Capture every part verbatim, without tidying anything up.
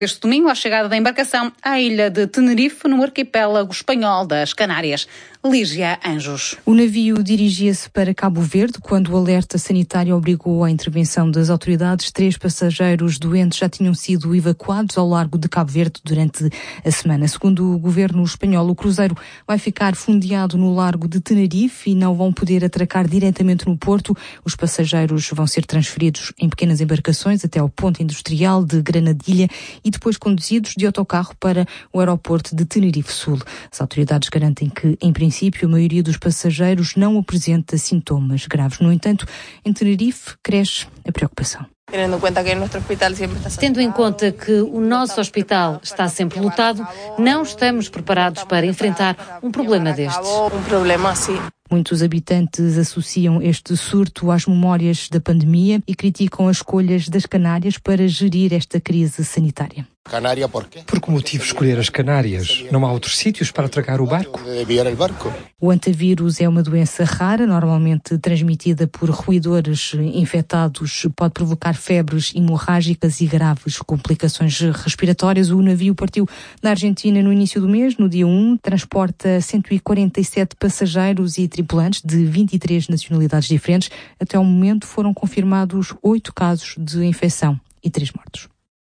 Este domingo, a chegada da embarcação à ilha de Tenerife, no arquipélago espanhol das Canárias. Lígia Anjos. O navio dirigia-se para Cabo Verde quando o alerta sanitário obrigou à intervenção das autoridades. Três passageiros doentes já tinham sido evacuados ao largo de Cabo Verde durante a semana. Segundo o governo espanhol, o cruzeiro vai ficar fundeado no largo de Tenerife e não vão poder atracar diretamente no porto. Os passageiros vão ser transferidos em pequenas embarcações até ao ponto industrial de Granadilha e depois conduzidos de autocarro para o aeroporto de Tenerife Sul. As autoridades garantem que, em princípio, a maioria dos passageiros não apresenta sintomas graves. No entanto, em Tenerife cresce a preocupação. Tendo em conta que o nosso hospital está sempre lotado, não estamos preparados para enfrentar um problema destes. Muitos habitantes associam este surto às memórias da pandemia e criticam as escolhas das Canárias para gerir esta crise sanitária. Canária por quê? Por que motivo escolher as Canárias? Não há outros sítios para atracar o barco? O antavírus é uma doença rara, normalmente transmitida por roedores infectados. Pode provocar febres hemorrágicas e graves complicações respiratórias. O navio partiu da Argentina no início do mês, no dia um, transporta cento e quarenta e sete passageiros e tripulantes de vinte e três nacionalidades diferentes. Até ao momento foram confirmados oito casos de infecção e três mortos.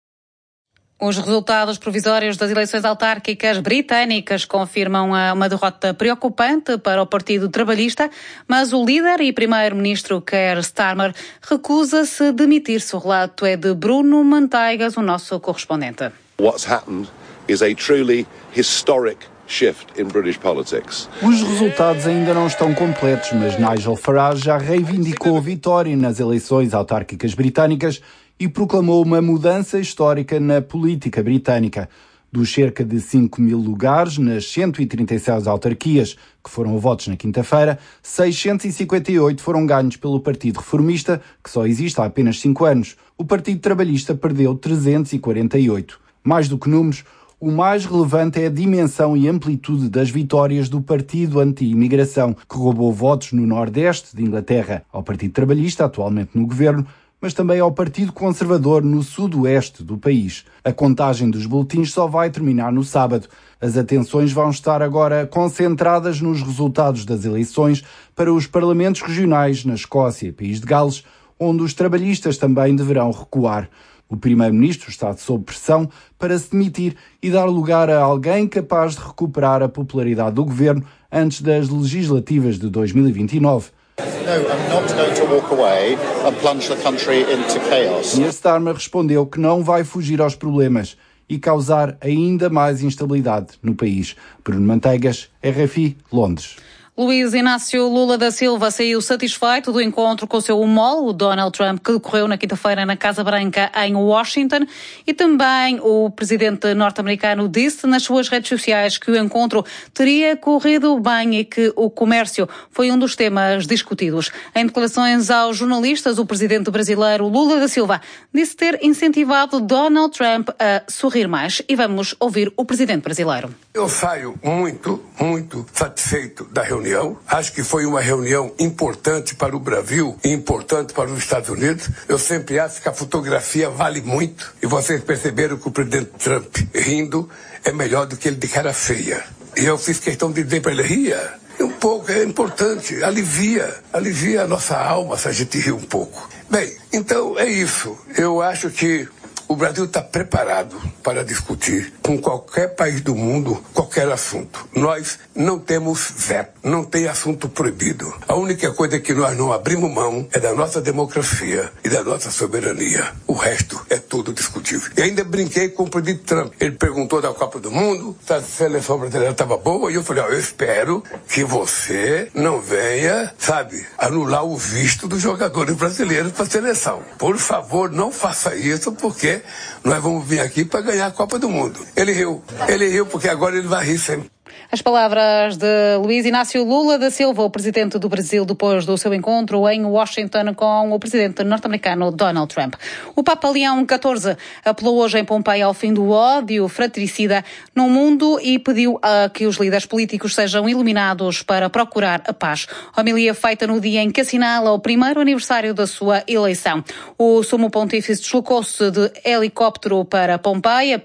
Os resultados provisórios das eleições autárquicas britânicas confirmam uma derrota preocupante para o Partido Trabalhista, mas o líder e primeiro-ministro Keir Starmer recusa-se demitir-se. O relato é de Bruno Manteigas, o nosso correspondente. What's happened is a truly historic shift in British politics. Os resultados ainda não estão completos, mas Nigel Farage já reivindicou a vitória nas eleições autárquicas britânicas e proclamou uma mudança histórica na política britânica. Dos cerca de cinco mil lugares nas cento e trinta e seis autarquias que foram a votos na quinta-feira, seiscentos e cinquenta e oito foram ganhos pelo Partido Reformista, que só existe há apenas cinco anos. O Partido Trabalhista perdeu trezentos e quarenta e oito. Mais do que números, o mais relevante é a dimensão e amplitude das vitórias do Partido Anti-Imigração, que roubou votos no Nordeste de Inglaterra ao Partido Trabalhista, atualmente no governo, mas também ao Partido Conservador no sudoeste do país. A contagem dos boletins só vai terminar no sábado. As atenções vão estar agora concentradas nos resultados das eleições para os parlamentos regionais na Escócia e País de Gales, onde os trabalhistas também deverão recuar. O primeiro-ministro está sob pressão para se demitir e dar lugar a alguém capaz de recuperar a popularidade do governo antes das legislativas de dois mil e vinte e nove. No, I'm not going to walk away and plunge the country into chaos. E Starmer respondeu que não vai fugir aos problemas e causar ainda mais instabilidade no país. Bruno Manteigas, R F I, Londres. Luiz Inácio Lula da Silva saiu satisfeito do encontro com o seu homólogo, Donald Trump, que decorreu na quinta-feira na Casa Branca, em Washington. E também o presidente norte-americano disse nas suas redes sociais que o encontro teria corrido bem e que o comércio foi um dos temas discutidos. Em declarações aos jornalistas, o presidente brasileiro Lula da Silva disse ter incentivado Donald Trump a sorrir mais. E vamos ouvir o presidente brasileiro. Eu saio muito, muito satisfeito da reunião. Acho que foi uma reunião importante para o Brasil e importante para os Estados Unidos. Eu sempre acho que a fotografia vale muito. E vocês perceberam que o presidente Trump rindo é melhor do que ele de cara feia. E eu fiz questão de dizer para ele, ria. Um pouco, é importante, alivia, alivia a nossa alma se a gente rir um pouco. Bem, então é isso. Eu acho que o Brasil está preparado para discutir com qualquer país do mundo qualquer assunto. Nós não temos veto, não tem assunto proibido. A única coisa que nós não abrimos mão é da nossa democracia e da nossa soberania. O resto é tudo discutível. E ainda brinquei com o presidente Trump. Ele perguntou da Copa do Mundo se a seleção brasileira estava boa e eu falei, ó, eu espero que você não venha, sabe, anular o visto dos jogadores brasileiros para a seleção. Por favor, não faça isso porque nós vamos vir aqui para ganhar a Copa do Mundo. Ele riu. Ele riu porque agora ele vai rir sempre. As palavras de Luiz Inácio Lula da Silva, o presidente do Brasil, depois do seu encontro em Washington com o presidente norte-americano Donald Trump. O Papa Leão catorze apelou hoje em Pompeia ao fim do ódio fratricida no mundo e pediu a que os líderes políticos sejam iluminados para procurar a paz. Homilia feita no dia em que assinala o primeiro aniversário da sua eleição. O sumo pontífice deslocou-se de helicóptero para Pompeia